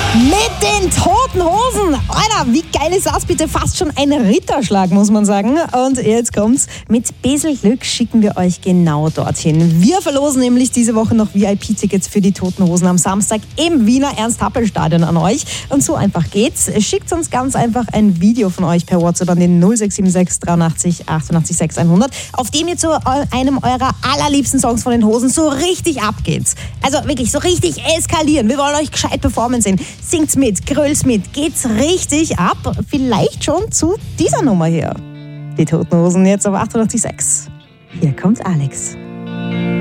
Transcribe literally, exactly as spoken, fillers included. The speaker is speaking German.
Mit den Toten Hosen. Alter, wie geil ist das bitte? Fast schon ein Ritterschlag, muss man sagen. Und jetzt kommt's. Mit Beselglück schicken wir euch genau dorthin. Wir verlosen nämlich diese Woche noch V I P-Tickets für die Toten Hosen am Samstag im Wiener Ernst-Happel-Stadion an euch. Und so einfach geht's. Schickt uns ganz einfach ein Video von euch per WhatsApp an den null sechs sieben sechs dreiundachtzig achtundachtzig sechs hundert, auf dem ihr zu einem eurer allerliebsten Songs von den Hosen so richtig abgeht. Also wirklich so richtig eskalieren. Wir wollen euch gescheit performen sehen. Singt's mit, grölt's mit, geht's richtig ab. Vielleicht schon zu dieser Nummer hier. Die Toten Hosen jetzt auf achtundachtzig Komma sechs. Hier kommt Alex.